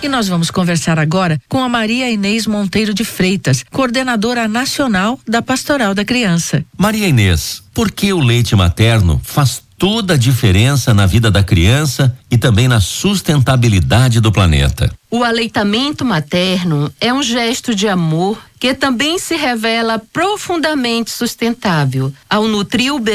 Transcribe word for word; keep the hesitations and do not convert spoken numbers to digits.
E nós vamos conversar agora com a Maria Inês Monteiro de Freitas, coordenadora nacional da Pastoral da Criança. Maria Inês, por que o leite materno faz toda a diferença na vida da criança e também na sustentabilidade do planeta? O aleitamento materno é um gesto de amor que também se revela profundamente sustentável. Ao nutrir o bebê